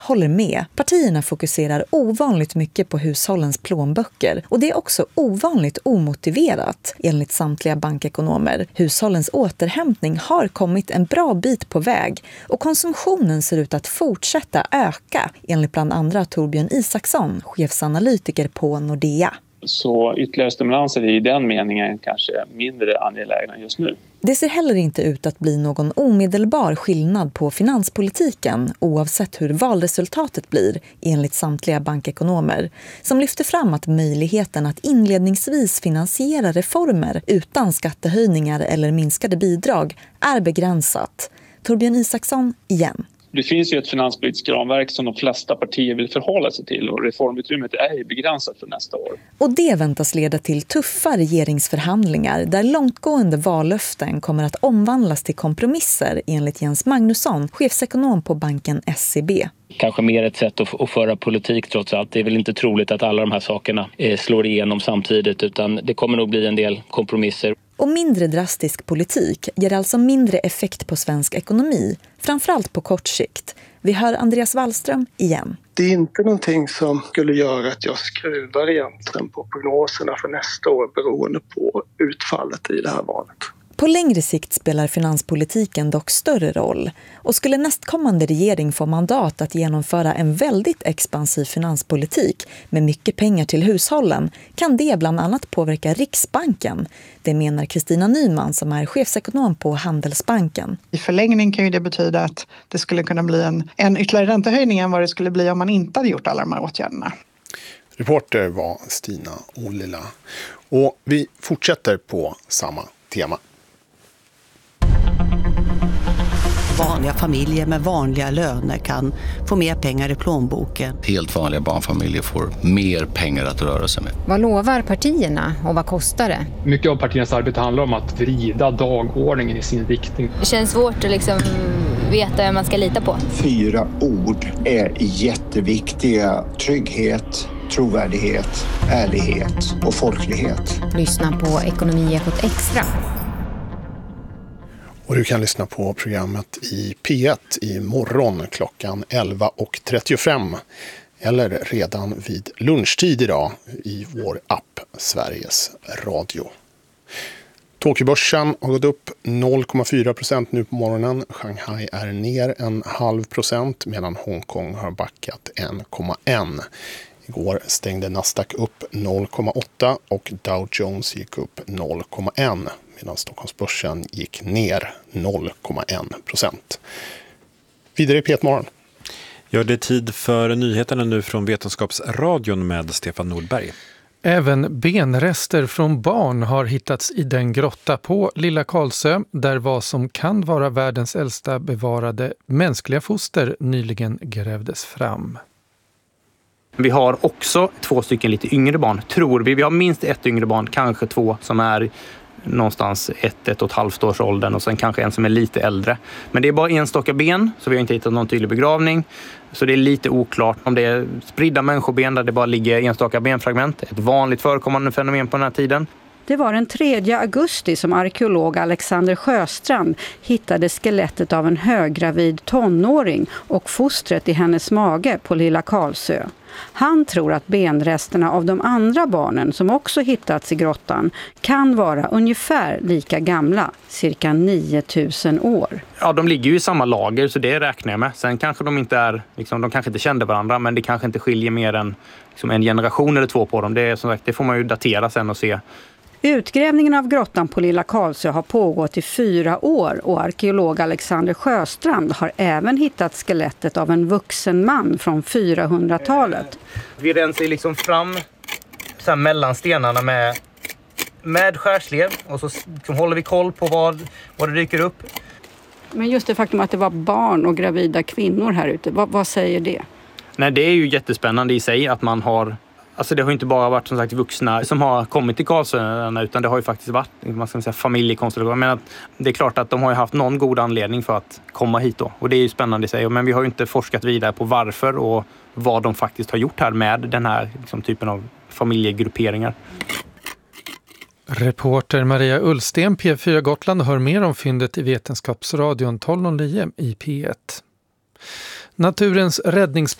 håller med. Partierna fokuserar ovanligt mycket på hushållens plånböcker och det är också ovanligt omotiverat enligt samtliga bankekonomer. Hushållens återhämtning har kommit en bra bit på väg och konsumtionen ser ut att fortsätta öka enligt bland andra Torbjörn Isaksson, chefsanalytiker på Nordea. Så ytterligare stimulanser i den meningen kanske mindre angelägna just nu. Det ser heller inte ut att bli någon omedelbar skillnad på finanspolitiken oavsett hur valresultatet blir enligt samtliga bankekonomer som lyfter fram att möjligheten att inledningsvis finansiera reformer utan skattehöjningar eller minskade bidrag är begränsat. Torbjörn Isaksson igen. Det finns ju ett finanspolitiskt ramverk som de flesta partier vill förhålla sig till och reformutrymmet är begränsat för nästa år. Och det väntas leda till tuffa regeringsförhandlingar där långtgående vallöften kommer att omvandlas till kompromisser enligt Jens Magnusson, chefsekonom på banken SEB. Kanske mer ett sätt att föra politik trots allt. Det är väl inte troligt att alla de här sakerna slår igenom samtidigt utan det kommer nog bli en del kompromisser. Och mindre drastisk politik ger alltså mindre effekt på svensk ekonomi, framförallt på kort sikt. Vi hör Andreas Wallström igen. Det är inte någonting som skulle göra att jag skruvar egentligen på prognoserna för nästa år beroende på utfallet i det här valet. På längre sikt spelar finanspolitiken dock större roll och skulle nästkommande regering få mandat att genomföra en väldigt expansiv finanspolitik med mycket pengar till hushållen kan det bland annat påverka Riksbanken. Det menar Kristina Nyman som är chefsekonom på Handelsbanken. I förlängning kan ju det betyda att det skulle kunna bli en ytterligare räntehöjning än vad det skulle bli om man inte hade gjort alla de här åtgärderna. Reporter var Stina Ollila. Och vi fortsätter på samma tema. Vanliga familjer med vanliga löner kan få mer pengar i plånboken. Helt vanliga barnfamiljer får mer pengar att röra sig med. Vad lovar partierna och vad kostar det? Mycket av partiernas arbete handlar om att vrida dagordningen i sin riktning. Det känns svårt att veta vem man ska lita på. 4 ord är jätteviktiga. Trygghet, trovärdighet, ärlighet och folklighet. Lyssna på Ekonomiekot Extra. Och du kan lyssna på programmet i P1 i morgon klockan 11.35 eller redan vid lunchtid idag i vår app Sveriges Radio. Tokyobörsen har gått upp 0,4% nu på morgonen. Shanghai är ner 0,5% medan Hongkong har backat 1,1%. Igår stängde Nasdaq upp 0,8 och Dow Jones gick upp 0,1 medan Stockholmsbörsen gick ner 0,1%. Vidare i P1 Morgon. Ja, det är tid för nyheterna nu från Vetenskapsradion med Stefan Nordberg. Även benrester från barn har hittats i den grotta på Lilla Karlsö där vad som kan vara världens äldsta bevarade mänskliga foster nyligen grävdes fram. Vi har också 2 stycken lite yngre barn, tror vi. Vi har minst 1 yngre barn, kanske 2 som är någonstans 1,5 års åldern och sen kanske en som är lite äldre. Men det är bara enstaka ben, så vi har inte hittat någon tydlig begravning. Så det är lite oklart om det är spridda människoben där det bara ligger enstaka benfragment. Ett vanligt förekommande fenomen på den här tiden. Det var den 3 augusti som arkeolog Alexander Sjöstrand hittade skelettet av en höggravid tonåring och fostret i hennes mage på Lilla Karlsö. Han tror att benresterna av de andra barnen som också hittats i grottan kan vara ungefär lika gamla, cirka 9000 år. Ja, de ligger ju i samma lager så det räknar jag med. Sen kanske de inte är, de kanske inte kände varandra men det kanske inte skiljer mer än en generation eller 2 på dem. Det är som sagt, det får man ju datera sen och se. Utgrävningen av grottan på Lilla Karlsö har pågått i 4 år och arkeolog Alexander Sjöstrand har även hittat skelettet av en vuxen man från 400-talet. Vi rensar fram så här mellan stenarna med skärslev och så håller vi koll på vad det dyker upp. Men just det faktum att det var barn och gravida kvinnor här ute, vad säger det? Nej, det är ju jättespännande i sig att man har... Alltså det har inte bara varit som sagt vuxna som har kommit till Karlsöarna utan det har ju faktiskt varit familjekonstellationer. Men det är klart att de har ju haft någon god anledning för att komma hit då. Och det är ju spännande i sig. Men vi har ju inte forskat vidare på varför och vad de faktiskt har gjort här med den här typen av familjegrupperingar. Reporter Maria Ullsten, P4 Gotland, hör mer om fyndet i Vetenskapsradion 1209 i P1. Naturens räddningsplan